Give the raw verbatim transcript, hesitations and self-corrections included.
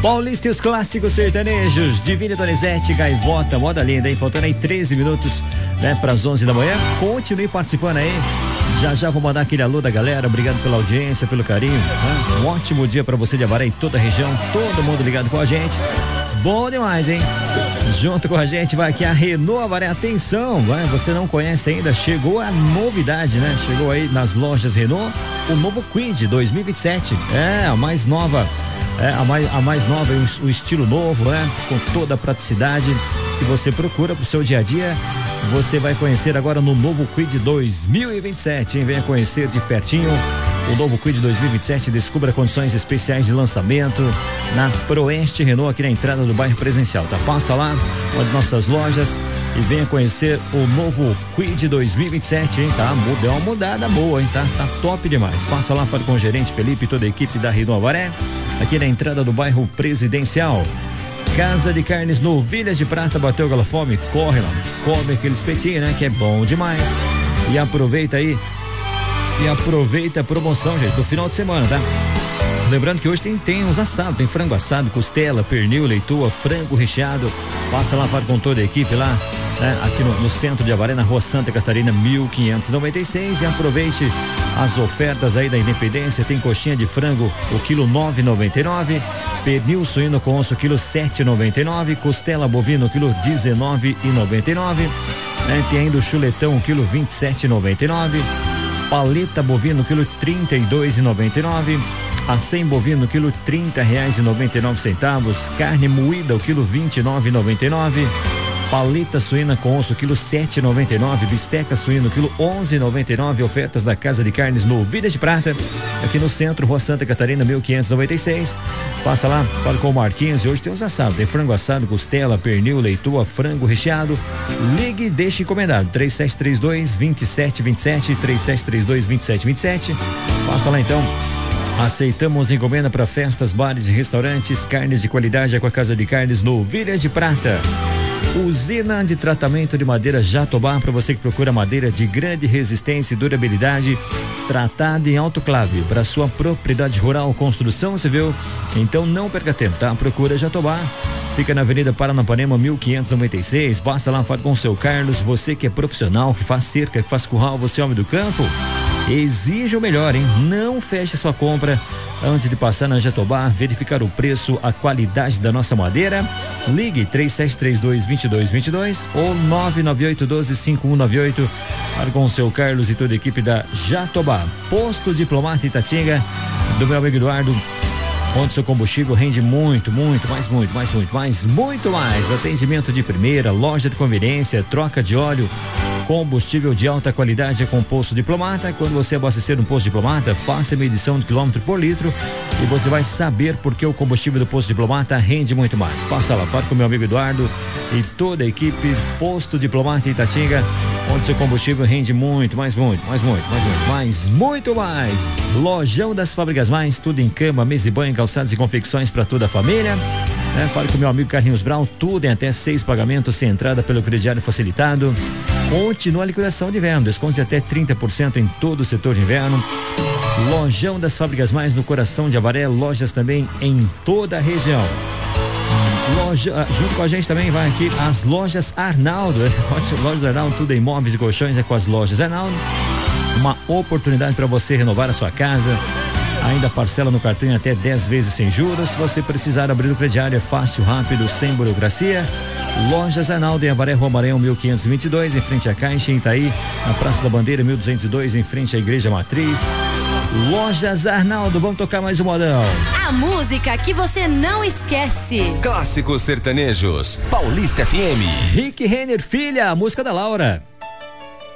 Paulista e os clássicos sertanejos, Divina Donizete, Gaivota, moda linda, hein? Faltando aí treze minutos, né, para as onze da manhã. Continue participando aí. Já já vou mandar aquele alô da galera. Obrigado pela audiência, pelo carinho, né? Um ótimo dia para você de Avaré e toda a região, todo mundo ligado com a gente. Bom demais, hein? Junto com a gente vai aqui a Renault Avaré. Atenção, vai, você não conhece ainda, chegou a novidade, né? Chegou aí nas lojas Renault o novo Kwid dois mil e vinte e sete. É, a mais nova, é, a mais, a mais nova, o, o estilo novo, né? Com toda a praticidade que você procura pro seu dia a dia. Você vai conhecer agora no novo Kwid dois mil e vinte e sete, hein? Venha conhecer de pertinho o novo Kwid dois mil e vinte e sete. Descubra condições especiais de lançamento na Proeste Renault, aqui na entrada do bairro Presencial, tá? Passa lá, uma de nossas lojas e venha conhecer o novo Kwid dois mil e vinte e sete, hein? Tá? Deu uma mudada boa, hein? Tá, tá top demais. Passa lá, fala com o gerente Felipe e toda a equipe da Renault Avaré, aqui na entrada do bairro Presidencial. Casa de Carnes Novilhas de Prata, bateu aquela fome? Corre lá, come aquele espetinho, né? Que é bom demais. E aproveita aí, e aproveita a promoção, gente, do final de semana, tá? Lembrando que hoje tem, tem uns assados, tem frango assado, costela, pernil, leitoa, frango recheado. Passa lá, fala com toda a equipe lá, né? Aqui no, no centro de Avaré, na rua Santa Catarina, mil quinhentos e noventa e seis. E aproveite as ofertas aí da Independência. Tem coxinha de frango, o quilo nove reais e noventa e nove centavos. Pernil suíno com osso, quilo sete reais e noventa e nove centavos. Costela bovino, quilo dezenove reais e noventa e nove centavos. Né? Tem ainda o chuletão, quilo vinte e sete reais e noventa e nove centavos. Paleta bovino, quilo trinta e dois reais e noventa e nove centavos. Acém bovino, quilo trinta reais e noventa e nove centavos. Carne moída, o quilo vinte e nove reais e noventa e nove centavos. Paleta suína com osso, quilo sete reais e noventa e nove centavos. Bisteca suíno, quilo onze reais e noventa e nove centavos. Ofertas da Casa de Carnes Novilhas de Prata, aqui no centro, rua Santa Catarina, mil quinhentos e noventa e seis. Passa lá, fala com o Marquinhos. E hoje tem os assados, tem frango assado, costela, pernil, leitoa, frango recheado. Ligue e deixe encomendado, três sete três dois, dois sete dois sete, três sete três dois, dois sete dois sete. Passa lá então. Aceitamos encomenda para festas, bares e restaurantes. Carnes de qualidade é com a Casa de Carnes Novilhas de Prata. Usina de tratamento de madeira Jatobá, para você que procura madeira de grande resistência e durabilidade, tratada em autoclave para sua propriedade rural, construção civil. Então não perca tempo, tá? Procura Jatobá. Fica na Avenida Paranapanema, mil quinhentos e noventa e seis. Basta lá, falar com o seu Carlos. Você que é profissional, que faz cerca, que faz curral, você é homem do campo, exija o melhor, hein? Não feche sua compra antes de passar na Jatobá, verificar o preço, a qualidade da nossa madeira. Ligue três sete três dois, dois dois dois dois ou nove nove oito um dois, cinco um nove oito. Fale com o seu Carlos e toda a equipe da Jatobá. Posto Diplomata Itatinga, do meu amigo Eduardo, onde seu combustível rende muito, muito, mais, muito, mais, muito, mais, muito mais. Atendimento de primeira, loja de conveniência, troca de óleo, combustível de alta qualidade é com Posto Diplomata. Quando você abastecer um Posto Diplomata, faça a medição de quilômetro por litro e você vai saber por que o combustível do Posto Diplomata rende muito mais. Passa lá, fala com o meu amigo Eduardo e toda a equipe Posto Diplomata Itatinga, onde seu combustível rende muito, mais, muito, mais, muito, mais, muito, mais, muito mais. Lojão das Fábricas Mais, tudo em cama, mesa e banho, calçados e confecções para toda a família. É, fale com o meu amigo Carlinhos Brown, tudo em até seis pagamentos sem entrada pelo crediário facilitado. Continua a liquidação de inverno, desconto de até trinta por cento em todo o setor de inverno. Lojão das Fábricas Mais, no coração de Avaré, lojas também em toda a região. Loja, junto com a gente também vai aqui as lojas Arnaldo, lojas Arnaldo, tudo em móveis e colchões é com as lojas Arnaldo. Uma oportunidade para você renovar a sua casa. Ainda parcela no cartão em até dez vezes sem juros. Se você precisar abrir o crediário, é fácil, rápido, sem burocracia. Lojas Arnaldo em Avaré, Rua Maranhão, mil quinhentos e vinte e dois, em frente à Caixa, em Itaí, na Praça da Bandeira, mil duzentos e dois, em frente à Igreja Matriz. Lojas Arnaldo, vamos tocar mais um modão. A música que você não esquece. Clássicos sertanejos, Paulista F M. Rick Renner, filha, a música da Laura.